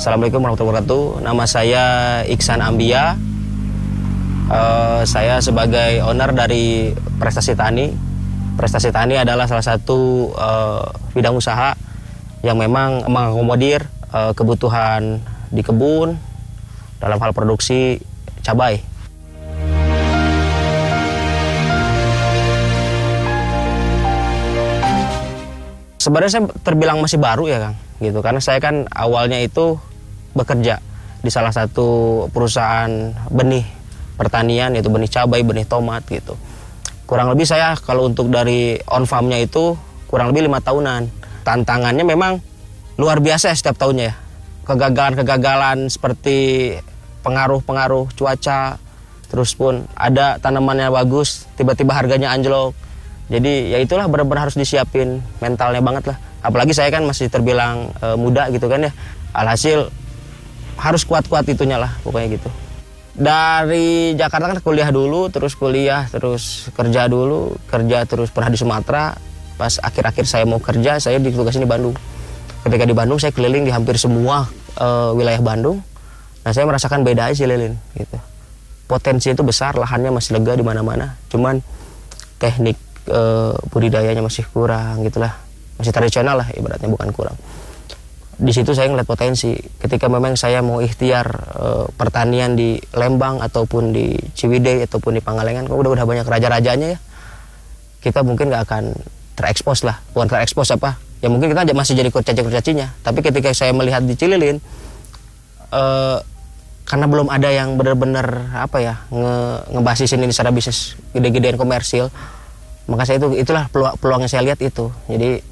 Assalamualaikum warahmatullahi wabarakatuh. Nama saya Iksan Ambia. Saya sebagai owner dari Prestasi Tani. Prestasi Tani adalah salah satu bidang usaha yang memang mengakomodir kebutuhan di kebun dalam hal produksi cabai. Sebenarnya saya terbilang masih baru ya Kang, gitu. Karena saya kan awalnya itu bekerja di salah satu perusahaan benih pertanian, yaitu benih cabai, benih tomat gitu. Kurang lebih saya kalau untuk dari on farmnya itu kurang lebih 5 tahunan. Tantangannya memang luar biasa ya setiap tahunnya ya. Kegagalan-kegagalan seperti pengaruh-pengaruh cuaca, terus pun ada tanamannya bagus, tiba-tiba harganya anjlok. Jadi ya itulah benar-benar harus disiapin mentalnya banget lah. Apalagi saya kan masih terbilang muda gitu kan ya. Alhasil harus kuat-kuat itunya lah pokoknya gitu. Dari Jakarta kan kuliah dulu, terus kuliah, terus kerja dulu, kerja terus pernah di Sumatera. Pas akhir-akhir saya mau kerja, saya ditugasin di Bandung. Ketika di Bandung saya keliling di hampir semua wilayah Bandung. Nah saya merasakan beda aja sih Lilin gitu. Potensi itu besar, lahannya masih lega di mana-mana. Cuman teknik budidayanya masih kurang gitulah, masih tradisional lah ibaratnya, bukan kurang. Di situ saya ngeliat potensi. Ketika memang saya mau ikhtiar pertanian di Lembang ataupun di Ciwidey ataupun di Pangalengan, kok udah banyak raja-rajanya ya, kita mungkin nggak akan terekspos lah. Bukan terekspos apa ya, mungkin kita masih jadi kurcaci-kurcacinya. Tapi ketika saya melihat di Cililin, karena belum ada yang benar-benar apa ya ngebasisin ini secara bisnis gede-gedean komersil, maka saya itulah peluang yang saya lihat itu. Jadi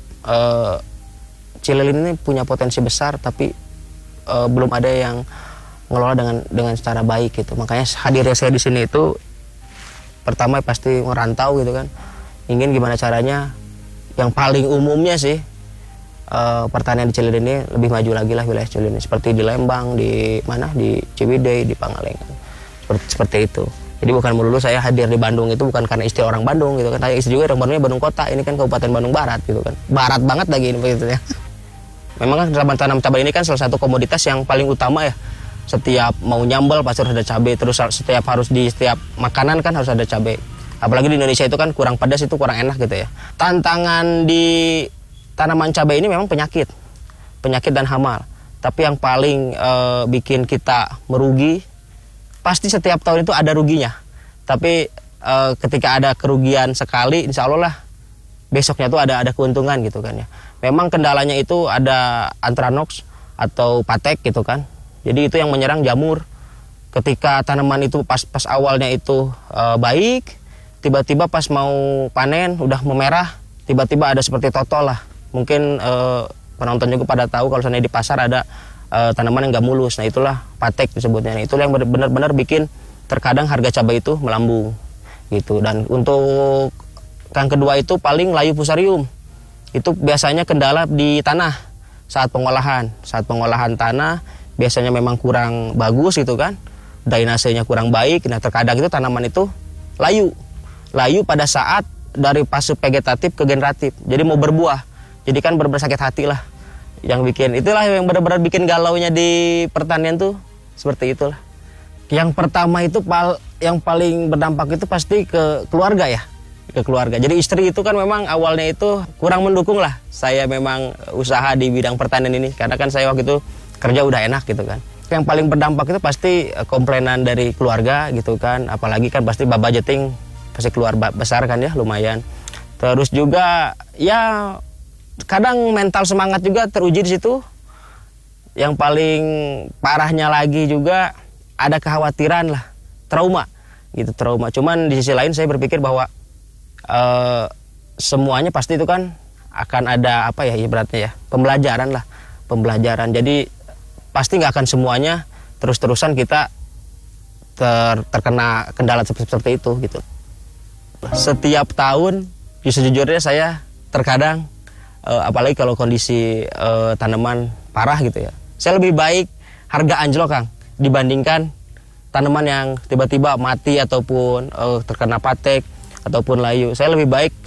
Cililin ini punya potensi besar, tapi belum ada yang ngelola dengan secara baik gitu. Makanya hadirnya saya di sini itu pertama pasti merantau gitu kan, ingin gimana caranya yang paling umumnya sih pertanian di Cililin ini lebih maju lagi lah, wilayah Cililin seperti di Lembang, di Ciwidey, di Pangalengan, seperti itu. Jadi bukan melulu saya hadir di Bandung itu bukan karena istri orang Bandung gitu kan. Saya istri juga orang Bandungnya Bandung Kota, ini kan Kabupaten Bandung Barat gitu kan. Barat banget lagi ini begitu ya. Memang kan tanam cabai ini kan salah satu komoditas yang paling utama ya. Setiap mau nyambel pasti harus ada cabai, terus setiap makanan kan harus ada cabai. Apalagi di Indonesia itu kan kurang pedas, itu kurang enak gitu ya. Tantangan di tanaman cabai ini memang penyakit dan hama. Tapi yang paling bikin kita merugi, pasti setiap tahun itu ada ruginya. Tapi ketika ada kerugian sekali, insya Allah lah besoknya tuh ada keuntungan gitu kan ya. Memang kendalanya itu ada antranox atau patek gitu kan. Jadi itu yang menyerang jamur. Ketika tanaman itu pas awalnya itu baik, tiba-tiba pas mau panen udah memerah, tiba-tiba ada seperti totol lah. Mungkin penonton juga pada tahu kalau misalnya di pasar ada tanaman yang nggak mulus. Nah itulah patek disebutnya. Nah, itulah yang benar-benar bikin terkadang harga cabai itu melambung gitu. Dan untuk yang kedua itu paling layu fusarium. Itu biasanya kendala di tanah saat pengolahan tanah biasanya memang kurang bagus gitu kan, drainasenya kurang baik. Nah terkadang itu tanaman itu layu pada saat dari fase vegetatif ke generatif, jadi mau berbuah, jadi kan benar-benar sakit hati lah. Yang bikin itulah yang benar-benar bikin galaunya di pertanian tuh seperti itulah. Yang pertama itu yang paling berdampak itu pasti ke keluarga ya. Ke keluarga. Jadi istri itu kan memang awalnya itu kurang mendukung lah saya memang usaha di bidang pertanian ini, karena kan saya waktu itu kerja udah enak gitu kan. Yang paling berdampak itu pasti komplainan dari keluarga gitu kan, apalagi kan pasti budgeting pasti keluar besar kan ya, lumayan. Terus juga ya kadang mental semangat juga teruji di situ. Yang paling parahnya lagi juga ada kekhawatiran lah, trauma. Cuman di sisi lain saya berpikir bahwa semuanya pasti itu kan akan ada apa ya ibaratnya ya, pembelajaran. Jadi pasti nggak akan semuanya terus-terusan kita terkena kendala seperti itu gitu. Setiap tahun sejujurnya saya terkadang apalagi kalau kondisi tanaman parah gitu ya, saya lebih baik harga anjlok Kang dibandingkan tanaman yang tiba-tiba mati ataupun terkena patek ataupun layu. Saya lebih baik